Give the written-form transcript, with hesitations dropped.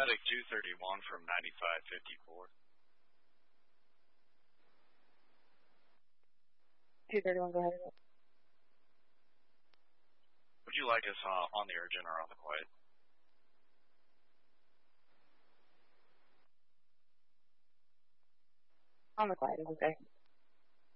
Medic 231 from 9554. 231, go ahead. Would you like us on the urgent or on the quiet? On the quiet, okay.